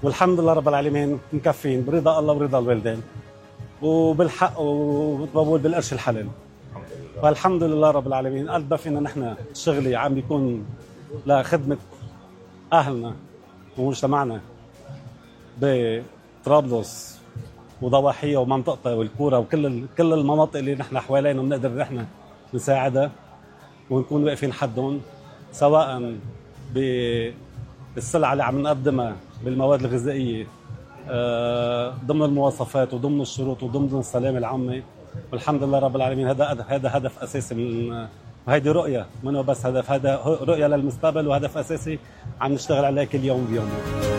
والحمد لله رب العالمين مكفين برضا الله ورضا الوالدين وبالحق وبقول بالقرش الحلال. فالحمد لله رب العالمين قد ما فينا نحن شغلي عم بيكون لخدمة أهلنا ومجتمعنا بطرابلس وضواحيها ومنطقتها والكورة وكل المناطق اللي نحن حوالينا بنقدر نحن نساعدها ونكون واقفين حدهم، سواء بالسلعة اللي عم نقدمها بالمواد الغذائية ضمن المواصفات وضمن الشروط وضمن السلامة العامة. والحمد لله رب العالمين هذا هدف أساسي من وهيدي رؤية منه، بس هدف، هذا رؤية للمستقبل وهدف أساسي عم نشتغل عليه كل يوم بيوم.